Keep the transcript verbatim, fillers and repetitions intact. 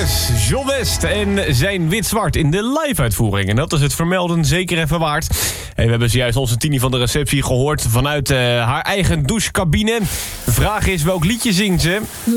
dus John West en zijn wit-zwart in de live-uitvoering. En dat is het vermelden zeker even waard. Hey, we hebben zojuist onze Tini van de receptie gehoord vanuit uh, haar eigen douchecabine. De vraag is, welk liedje zingt ze?